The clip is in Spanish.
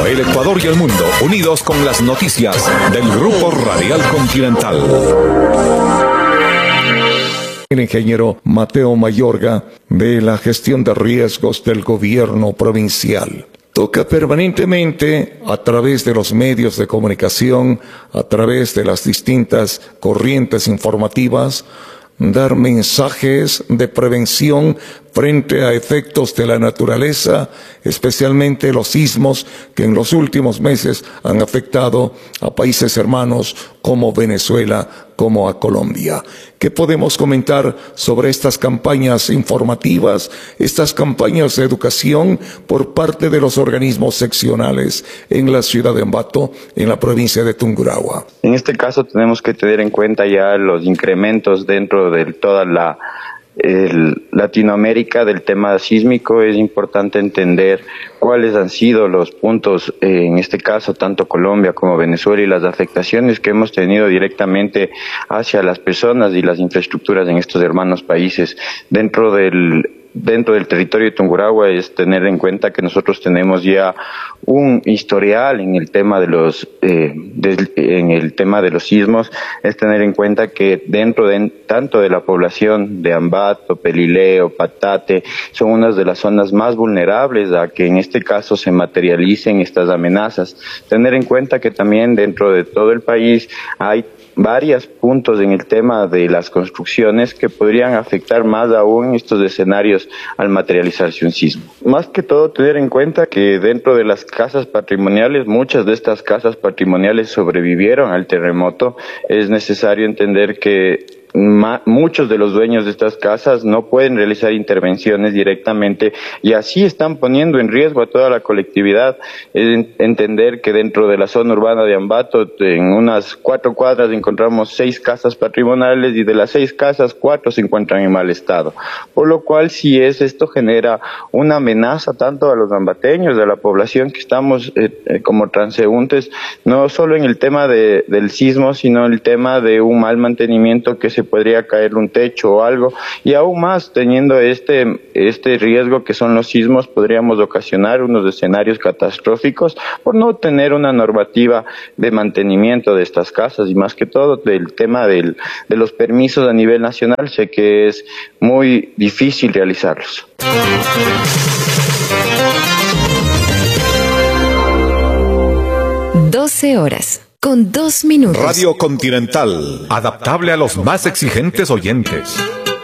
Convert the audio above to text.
el Ecuador y el mundo, unidos con las noticias del Grupo Radial Continental. El ingeniero Mateo Mayorga de la gestión de riesgos del gobierno provincial. Toca permanentemente, a través de los medios de comunicación, a través de las distintas corrientes informativas, dar mensajes de prevención frente a efectos de la naturaleza, especialmente los sismos que en los últimos meses han afectado a países hermanos como Venezuela, como a Colombia. ¿Qué podemos comentar sobre estas campañas informativas, estas campañas de educación por parte de los organismos seccionales en la ciudad de Ambato, en la provincia de Tungurahua? En este caso tenemos que tener en cuenta ya los incrementos dentro de toda Latinoamérica del tema sísmico. Es importante entender cuáles han sido los puntos, en este caso tanto Colombia como Venezuela, y las afectaciones que hemos tenido directamente hacia las personas y las infraestructuras en estos hermanos países. Dentro del territorio de Tungurahua es tener en cuenta que nosotros tenemos ya un historial en el tema de los sismos. Es tener en cuenta que dentro de tanto de la población de Ambato, Pelileo, Patate, son unas de las zonas más vulnerables a que en este caso se materialicen estas amenazas. Tener en cuenta que también dentro de todo el país hay varios puntos en el tema de las construcciones que podrían afectar más aún estos escenarios al materializarse un sismo. Más que todo, tener en cuenta que dentro de las casas patrimoniales, muchas de estas casas patrimoniales sobrevivieron al terremoto. Es necesario entender que muchos de los dueños de estas casas no pueden realizar intervenciones directamente y así están poniendo en riesgo a toda la colectividad. Entender que dentro de la zona urbana de Ambato, en unas 4 cuadras encontramos 6 casas patrimoniales y de las 6 casas, 4 se encuentran en mal estado. Por lo cual, esto genera una amenaza tanto a los ambateños, a la población que estamos como transeúntes, no solo en el tema del sismo, sino el tema de un mal mantenimiento, que se podría caer un techo o algo, y aún más teniendo este riesgo que son los sismos, podríamos ocasionar unos escenarios catastróficos por no tener una normativa de mantenimiento de estas casas, y más que todo del tema de los permisos a nivel nacional. Sé que es muy difícil realizarlos. 12 horas con 2 minutos. Radio Continental, adaptable a los más exigentes oyentes.